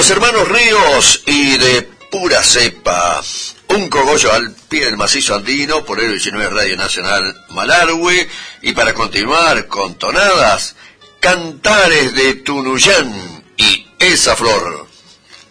los hermanos Ríos y de pura cepa. Un cogollo al pie del macizo andino por el 19 Radio Nacional Malargüe. Y para continuar con tonadas, Cantares de Tunuyán y Esa Flor.